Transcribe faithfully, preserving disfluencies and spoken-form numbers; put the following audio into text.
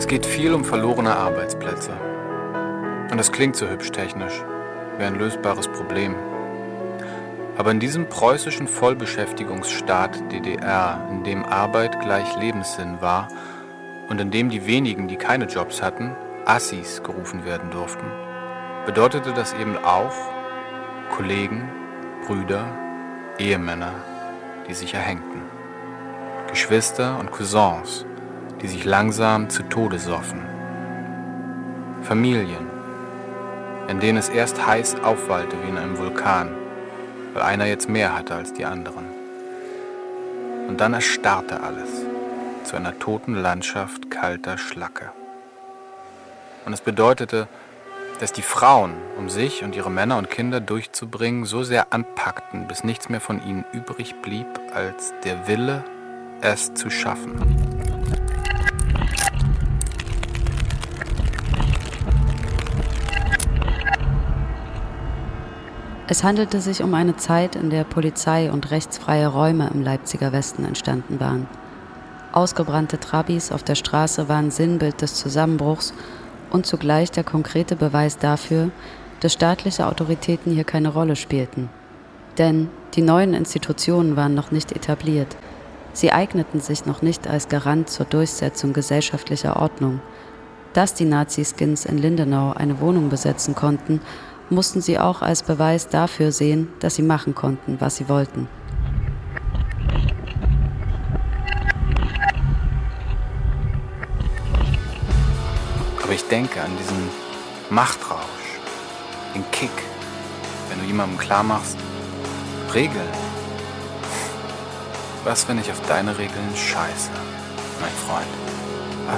Es geht viel um verlorene Arbeitsplätze. Und das klingt so hübsch technisch, wie ein lösbares Problem. Aber in diesem preußischen Vollbeschäftigungsstaat D D R, in dem Arbeit gleich Lebenssinn war und in dem die wenigen, die keine Jobs hatten, Assis gerufen werden durften, bedeutete das eben auch Kollegen, Brüder, Ehemänner, die sich erhängten. Geschwister und Cousins, die sich langsam zu Tode soffen. Familien, in denen es erst heiß aufwallte wie in einem Vulkan, weil einer jetzt mehr hatte als die anderen. Und dann erstarrte alles zu einer toten Landschaft kalter Schlacke. Und es bedeutete, dass die Frauen, um sich und ihre Männer und Kinder durchzubringen, so sehr anpackten, bis nichts mehr von ihnen übrig blieb, als der Wille, es zu schaffen. Es handelte sich um eine Zeit, in der Polizei und rechtsfreie Räume im Leipziger Westen entstanden waren. Ausgebrannte Trabis auf der Straße waren Sinnbild des Zusammenbruchs und zugleich der konkrete Beweis dafür, dass staatliche Autoritäten hier keine Rolle spielten. Denn die neuen Institutionen waren noch nicht etabliert. Sie eigneten sich noch nicht als Garant zur Durchsetzung gesellschaftlicher Ordnung. Dass die Nazi-Skins in Lindenau eine Wohnung besetzen konnten, mussten sie auch als Beweis dafür sehen, dass sie machen konnten, was sie wollten. Aber ich denke an diesen Machtrausch, den Kick, wenn du jemandem klar machst, Regeln. Was, wenn ich auf deine Regeln scheiße, mein Freund?